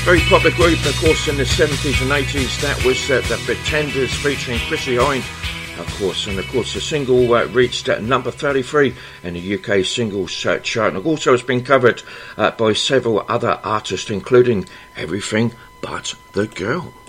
Very popular group, of course, in the 70s and 80s. That was the Pretenders featuring Chrissie Hynde, of course. And, of course, the single reached number 33 in the UK singles chart. And also has been covered by several other artists, including Everything But the Girl.